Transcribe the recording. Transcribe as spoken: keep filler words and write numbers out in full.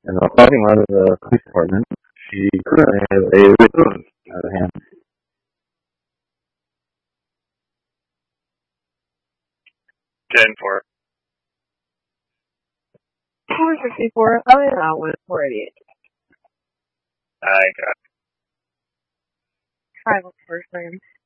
And while fighting out of the police department, she currently has a real gun out of hand. ten four. four sixty-four, I went out with four eighty-eight. I got Five first name.